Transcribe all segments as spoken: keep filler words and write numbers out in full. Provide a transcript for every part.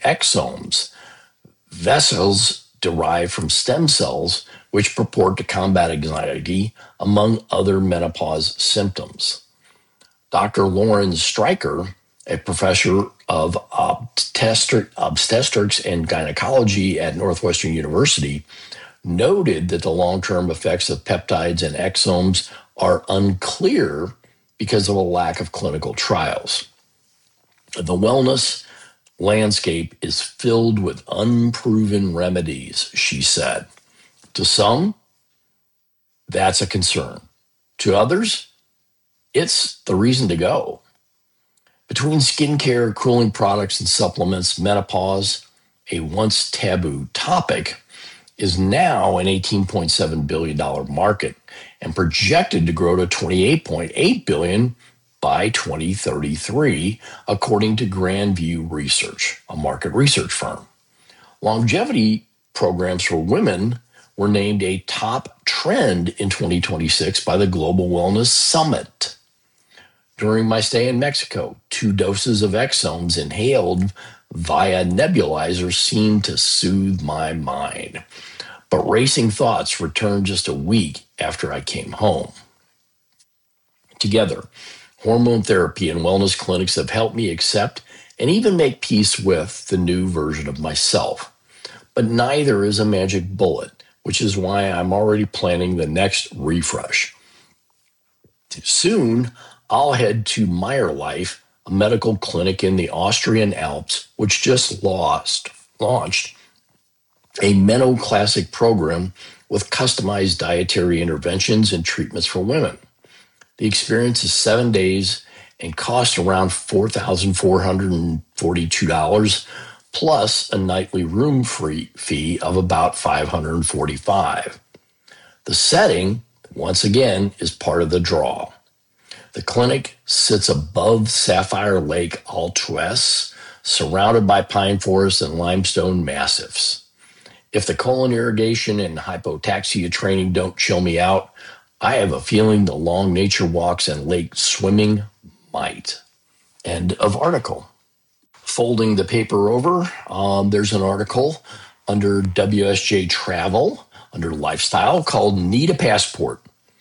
exomes, vessels derived from stem cells, which purport to combat anxiety, among other menopause symptoms. Doctor Lauren Stryker, a professor of obstetric, obstetrics and gynecology at Northwestern University, noted that the long-term effects of peptides and exomes are unclear because of a lack of clinical trials. The wellness landscape is filled with unproven remedies, she said. To some, that's a concern. To others, it's the reason to go. Between skincare, cooling products, and supplements, menopause, a once taboo topic, is now an eighteen point seven billion dollars market and projected to grow to twenty-eight point eight billion dollars by twenty thirty-three, according to Grandview Research, a market research firm. Longevity programs for women were named a top trend in twenty twenty-six by the Global Wellness Summit. During my stay in Mexico, two doses of exomes inhaled via nebulizer seemed to soothe my mind. But racing thoughts returned just a week after I came home. Together, hormone therapy and wellness clinics have helped me accept and even make peace with the new version of myself. But neither is a magic bullet, which is why I'm already planning the next refresh. Soon, I'll head to Meyer Life, a medical clinic in the Austrian Alps, which just lost, launched a Meno Classic program with customized dietary interventions and treatments for women. The experience is seven days and costs around four thousand four hundred forty-two dollars, plus a nightly room free fee of about five hundred forty-five dollars. The setting, once again, is part of the draw. The clinic sits above Sapphire Lake Altues, surrounded by pine forests and limestone massifs. If the colon irrigation and hypotaxia training don't chill me out, I have a feeling the long nature walks and lake swimming might. End of article. Folding the paper over, um, there's an article under W S J Travel, under Lifestyle, called Need a Passport.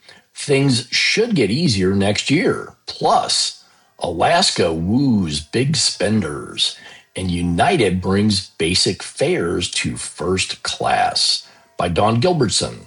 Things should get easier next year. Plus, Alaska woos big spenders, and United brings basic fares to first class. By Dawn Gilbertson.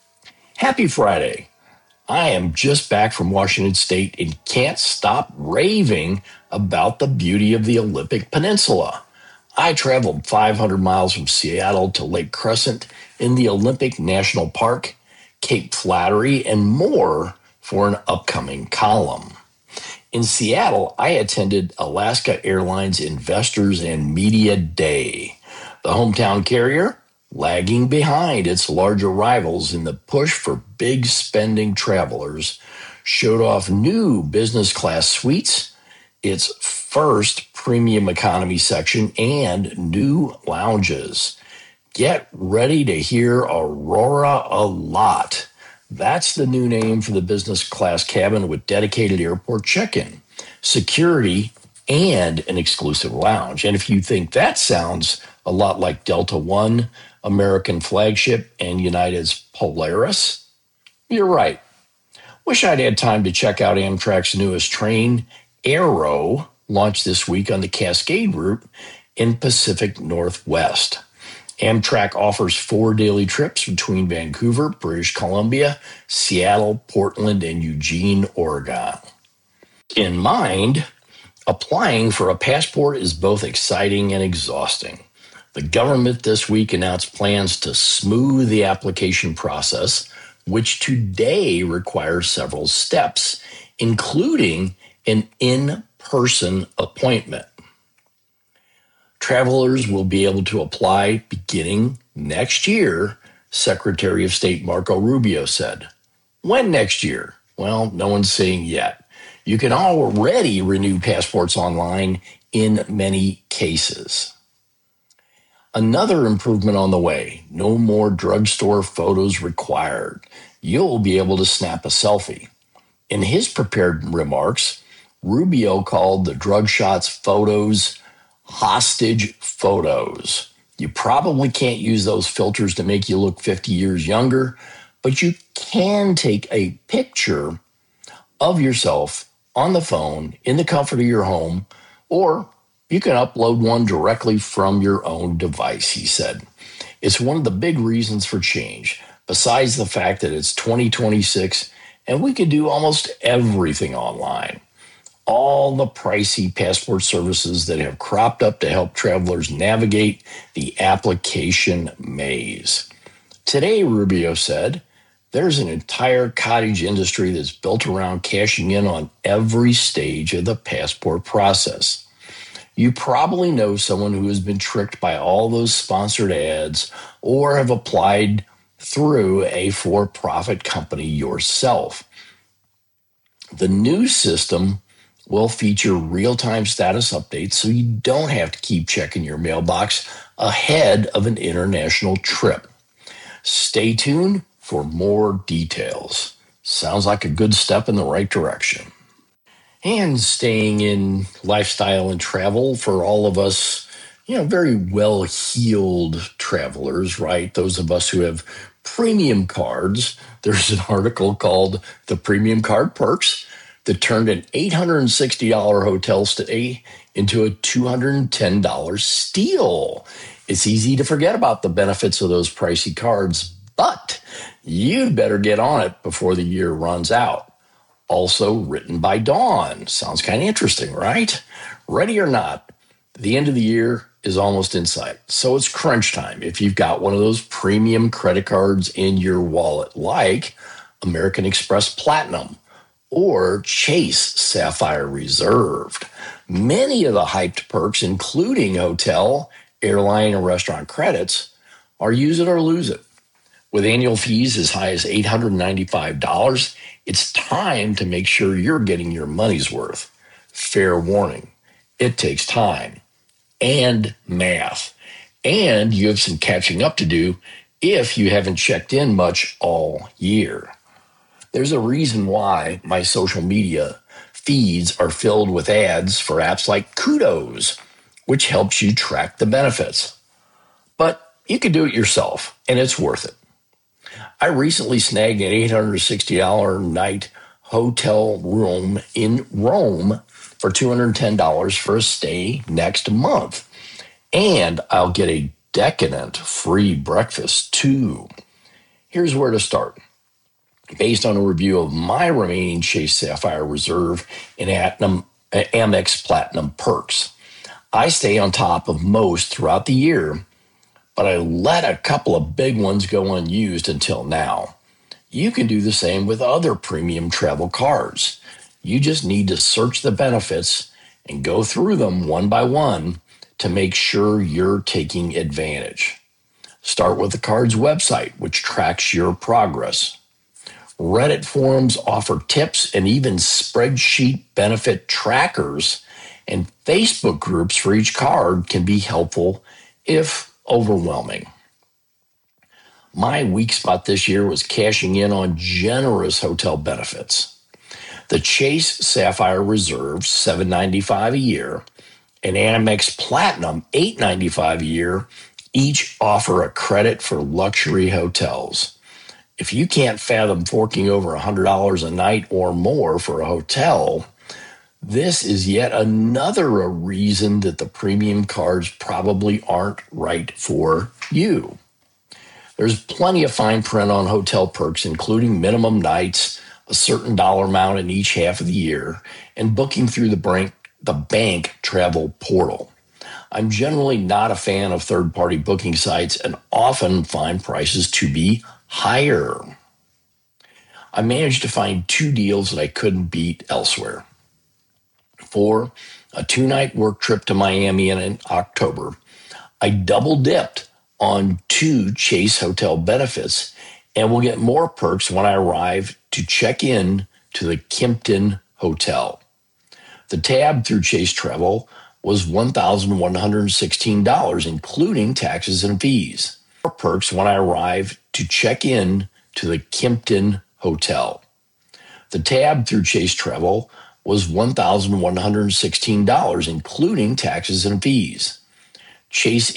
Happy Friday. I am just back from Washington State and can't stop raving about the beauty of the Olympic Peninsula. I traveled five hundred miles from Seattle to Lake Crescent in the Olympic National Park, Cape Flattery, and more for an upcoming column. In Seattle, I attended Alaska Airlines Investors and Media Day. The hometown carrier, lagging behind its larger rivals in the push for big spending travelers, showed off new business class suites, its first premium economy section, and new lounges. Get ready to hear Aurora a lot. That's the new name for the business class cabin with dedicated airport check-in, security, and an exclusive lounge. And if you think that sounds a lot like Delta One, American Flagship, and United's Polaris, you're right. Wish I'd had time to check out Amtrak's newest train, Aero, launched this week on the Cascade route in Pacific Northwest. Amtrak offers four daily trips between Vancouver, British Columbia, Seattle, Portland, and Eugene, Oregon. In mind, applying for a passport is both exciting and exhausting. The government this week announced plans to smooth the application process, which today requires several steps, including an in-person appointment. Travelers will be able to apply beginning next year, Secretary of State Marco Rubio said. When next year? Well, no one's saying yet. You can already renew passports online in many cases. Another improvement on the way, no more drugstore photos required. You'll be able to snap a selfie. In his prepared remarks, Rubio called the drug shots photos Hostage photos. You probably can't use those filters to make you look fifty years younger, but you can take a picture of yourself on the phone in the comfort of your home, or you can upload one directly from your own device, he said. It's one of the big reasons for change, besides the fact that it's twenty twenty-six and we can do almost everything online. All the pricey passport services that have cropped up to help travelers navigate the application maze. Today, Rubio said, there's an entire cottage industry that's built around cashing in on every stage of the passport process. You probably know someone who has been tricked by all those sponsored ads or have applied through a for-profit company yourself. The new system will feature real-time status updates so you don't have to keep checking your mailbox ahead of an international trip. Stay tuned for more details. Sounds like a good step in the right direction. And staying in lifestyle and travel for all of us, you know, very well-heeled travelers, right? Those of us who have premium cards. There's an article called The Premium Card Perks that turned an eight hundred sixty dollars hotel stay into a two hundred ten dollars steal. It's easy to forget about the benefits of those pricey cards, but you'd better get on it before the year runs out. Also written by Dawn. Sounds kind of interesting, right? Ready or not, the end of the year is almost in sight. So it's crunch time. If you've got one of those premium credit cards in your wallet, like American Express Platinum or Chase Sapphire Reserved. Many of the hyped perks, including hotel, airline, and restaurant credits, are use it or lose it. With annual fees as high as eight hundred ninety-five dollars, it's time to make sure you're getting your money's worth. Fair warning, it takes time and math, and you have some catching up to do if you haven't checked in much all year. There's a reason why my social media feeds are filled with ads for apps like Kudos, which helps you track the benefits. But you can do it yourself, and it's worth it. I recently snagged an eight hundred sixty dollars night hotel room in Rome for two hundred ten dollars for a stay next month. And I'll get a decadent free breakfast too. Here's where to start. Based on a review of my remaining Chase Sapphire Reserve and Amex Platinum perks, I stay on top of most throughout the year, but I let a couple of big ones go unused until now. You can do the same with other premium travel cards. You just need to search the benefits and go through them one by one to make sure you're taking advantage. Start with the card's website, which tracks your progress. Reddit forums offer tips and even spreadsheet benefit trackers, and Facebook groups for each card can be helpful if overwhelming. My weak spot this year was cashing in on generous hotel benefits. The Chase Sapphire Reserve, seven hundred ninety-five dollars a year, and Amex Platinum, eight hundred ninety-five dollars a year, each offer a credit for luxury hotels. If you can't fathom forking over one hundred dollars a night or more for a hotel, this is yet another reason that the premium cards probably aren't right for you. There's plenty of fine print on hotel perks, including minimum nights, a certain dollar amount in each half of the year, and booking through the bank, the bank travel portal. I'm generally not a fan of third-party booking sites and often find prices to be higher. I managed to find two deals that I couldn't beat elsewhere. For a two-night work trip to Miami in October, I double-dipped on two Chase hotel benefits and will get more perks when I arrive to check in to the Kimpton Hotel. The tab through Chase Travel was one thousand one hundred sixteen dollars, including taxes and fees. More perks when I arrive to check in to the Kimpton Hotel. The tab through Chase Travel was one thousand one hundred sixteen dollars, including taxes and fees. Chase